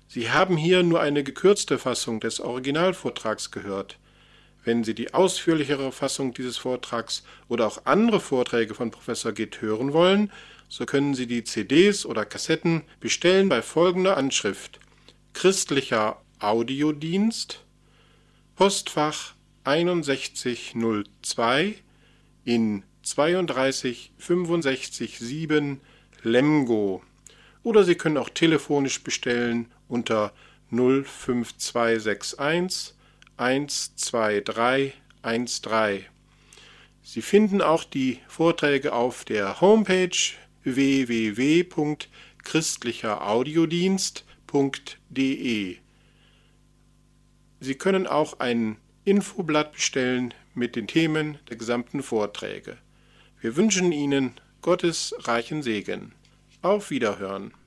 Sie haben hier nur eine gekürzte Fassung des Originalvortrags gehört. Wenn Sie die ausführlichere Fassung dieses Vortrags oder auch andere Vorträge von Professor Gitt hören wollen, so können Sie die CDs oder Kassetten bestellen bei folgender Anschrift: Christlicher Audiodienst, Postfach 6102 in 32567 Lemgo. Oder Sie können auch telefonisch bestellen unter 05261 12313. Sie finden auch die Vorträge auf der Homepage www.christlicheraudiodienst.de. Sie können auch ein Infoblatt bestellen mit den Themen der gesamten Vorträge. Wir wünschen Ihnen Gottes reichen Segen. Auf Wiederhören.